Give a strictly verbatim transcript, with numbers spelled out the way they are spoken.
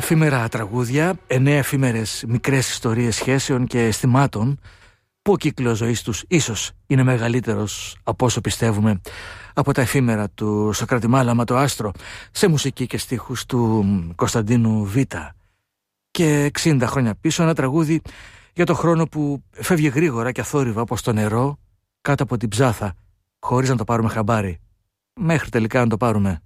εφήμερα τραγούδια, εννέα εφήμερες μικρές ιστορίες σχέσεων και αισθημάτων που ο κύκλος ζωής τους ίσως είναι μεγαλύτερος από όσο πιστεύουμε από τα εφήμερα του Σωκράτη Μάλαμα το Άστρο, σε μουσική και στίχους του Κωνσταντίνου Β. Και εξήντα χρόνια πίσω ένα τραγούδι για το χρόνο που φεύγει γρήγορα και αθόρυβα όπως το νερό κάτω από την ψάθα, χωρίς να το πάρουμε χαμπάρι, μέχρι τελικά να το πάρουμε.